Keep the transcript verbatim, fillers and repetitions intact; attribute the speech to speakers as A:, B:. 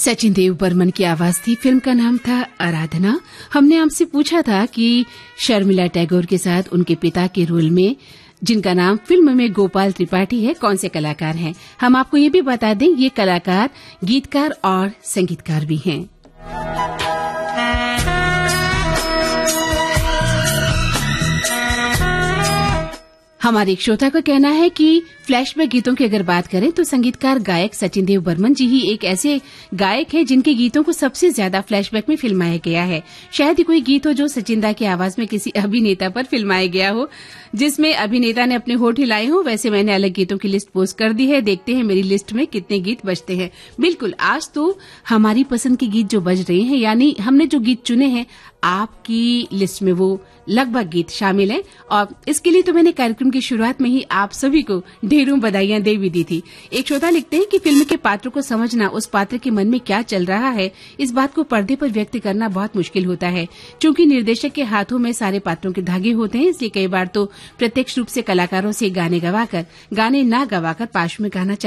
A: सचिन देव बर्मन की आवाज थी। फिल्म का नाम था आराधना। हमने आपसे पूछा था कि शर्मिला टैगोर के साथ उनके पिता के रोल में, जिनका नाम फिल्म में गोपाल त्रिपाठी है, कौन से कलाकार हैं। हम आपको ये भी बता दें, ये कलाकार गीतकार और संगीतकार भी हैं। हमारे एक श्रोता का कहना है कि फ्लैशबैक गीतों की अगर बात करें तो संगीतकार गायक सचिन देव बर्मन जी ही एक ऐसे गायक हैं जिनके गीतों को सबसे ज्यादा फ्लैशबैक में फिल्माया गया है। शायद ही कोई गीत हो जो सचिन दा की आवाज में किसी अभिनेता पर फिल्माया गया हो, जिसमें अभिनेता ने अपने होठ हिलाए हो। वैसे मैंने अलग गीतों की लिस्ट पोस्ट कर दी है, देखते हैं मेरी लिस्ट में कितने गीत बजते हैं। बिल्कुल, आज तो हमारी पसंद के गीत जो बज रहे हैं, यानी हमने जो गीत चुने हैं, आपकी लिस्ट में वो लगभग गीत शामिल हैं। और इसके लिए तो मैंने कार्यक्रम की शुरुआत में ही आप सभी को ढेरों बधाइयां दे भी दी थी। एक श्रोता लिखते हैं कि फिल्म के पात्रों को समझना, उस पात्र के मन में क्या चल रहा है, इस बात को पर्दे पर व्यक्त करना बहुत मुश्किल होता है। चूंकि निर्देशक के हाथों में सारे पात्रों के धागे होते हैं, इसलिए कई बार तो प्रत्यक्ष रूप से कलाकारों से गाने गवाकर, गाने ना गवाकर पार्श्व में गाना